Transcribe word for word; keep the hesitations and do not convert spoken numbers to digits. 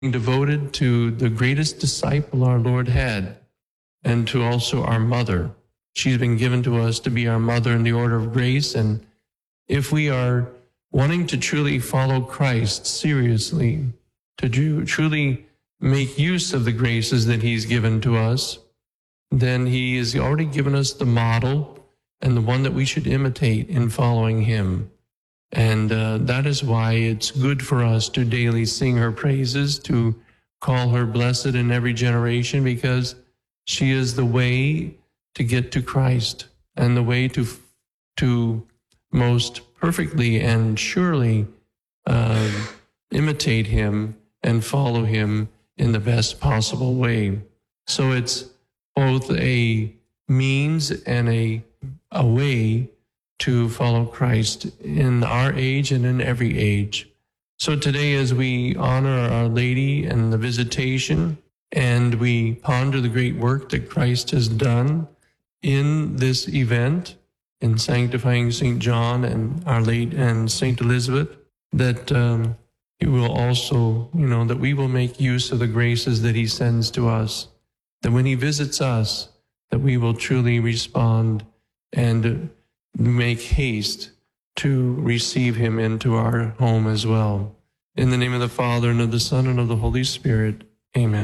devoted to the greatest disciple our Lord had, and to also our mother. She's been given to us to be our mother in the order of grace. And if we are wanting to truly follow Christ seriously, to do, truly make use of the graces that he's given to us, then he has already given us the model and the one that we should imitate in following him. And uh, that is why it's good for us to daily sing her praises, to call her blessed in every generation, because she is the way to get to Christ and the way to to most perfectly and surely uh, imitate him and follow him in the best possible way. So it's both a means and a, a way to follow Christ in our age and in every age. So today, as we honor Our Lady and the Visitation, and we ponder the great work that Christ has done in this event, in sanctifying Saint John and Our Lady and Saint Elizabeth, that um, he will also, you know, that we will make use of the graces that he sends to us, that when he visits us, that we will truly respond and make haste to receive him into our home as well. In the name of the Father, and of the Son, and of the Holy Spirit, amen.